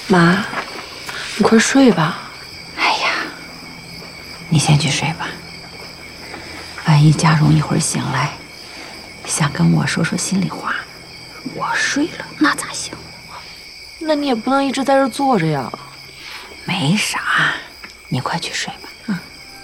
妈，你快睡吧。 哎呀，你先去睡吧。万一佳蓉一会儿醒来，想跟我说说心里话，我睡了那咋行？ 那你也不能一直在这坐着呀。 没啥，你快去睡吧。